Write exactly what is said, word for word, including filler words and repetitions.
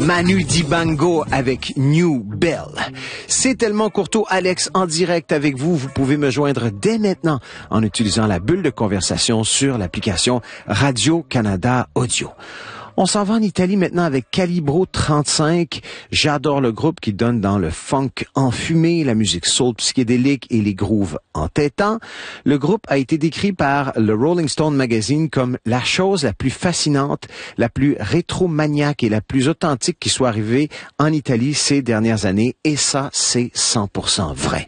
Manu Dibango avec New Bell. C'est tellement courtois, Alex, en direct avec vous. Vous pouvez me joindre dès maintenant en utilisant la bulle de conversation sur l'application Radio-Canada Audio. On s'en va en Italie maintenant avec Calibro trente-cinq. J'adore le groupe qui donne dans le funk enfumé, la musique soul psychédélique et les grooves entêtants. Le groupe a été décrit par le Rolling Stone Magazine comme la chose la plus fascinante, la plus rétro-maniaque et la plus authentique qui soit arrivée en Italie ces dernières années. Et ça, c'est cent pour cent vrai.